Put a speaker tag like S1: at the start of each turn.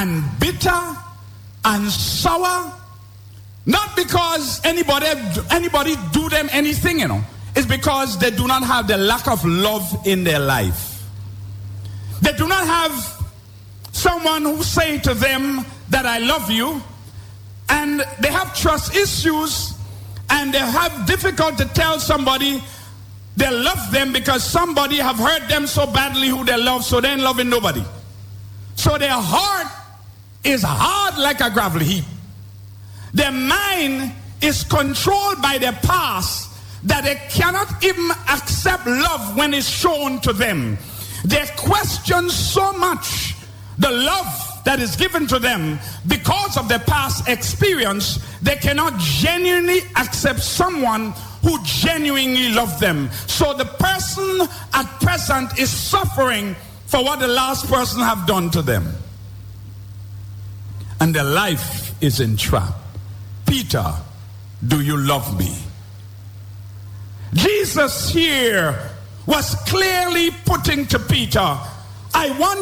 S1: and bitter and sour, not because anybody do them anything, It's because they do not have the lack of love in their life. They do not have someone who say to them that I love you, and they have trust issues, and they have difficulty to tell somebody they love them because somebody have hurt them so badly who they love, so they ain't loving nobody. So their heart is hard like a gravel heap. Their mind is controlled by their past, that they cannot even accept love when it's shown to them. They question so much the love that is given to them because of their past experience, they cannot genuinely accept someone who genuinely loves them. So the person at present is suffering for what the last person have done to them. And their life is in trap. Peter, do you love me? Jesus here was clearly putting to Peter, I want